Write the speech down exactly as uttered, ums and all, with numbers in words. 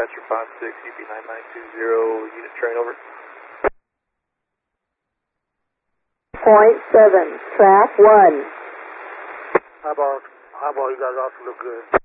Dispatcher five six, U P nine nine two zero, unit train over. Point seven, trap one. Highball, highball, you guys also look good.